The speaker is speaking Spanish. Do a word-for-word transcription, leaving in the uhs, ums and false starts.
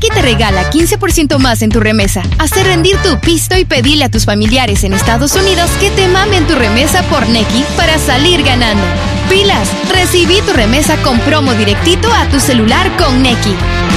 Nequi te regala quince por ciento más en tu remesa. Hace rendir tu pisto y pedile a tus familiares en Estados Unidos que te mamen tu remesa por Nequi para salir ganando. ¡Pilas! Recibí tu remesa con promo directito a tu celular con Nequi.